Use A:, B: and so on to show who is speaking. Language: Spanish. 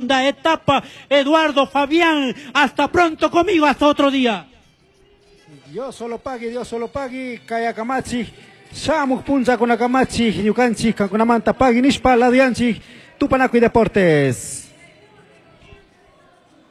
A: segunda etapa. Eduardo Fabián, hasta pronto conmigo, hasta otro día.
B: Dios solo pague, kaya kamachi, samuk punza con akamachi, yukanchi, con manta pague, nishpa, la dianchi, Tupanaco y Deportes.